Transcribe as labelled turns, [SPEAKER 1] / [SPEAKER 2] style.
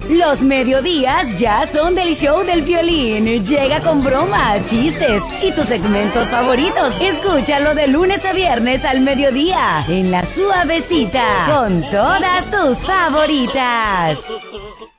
[SPEAKER 1] Los mediodías ya son del show del Piolín. Llega con bromas, chistes y tus segmentos favoritos. Escúchalo de lunes a viernes al mediodía en La Suavecita con todas tus favoritas.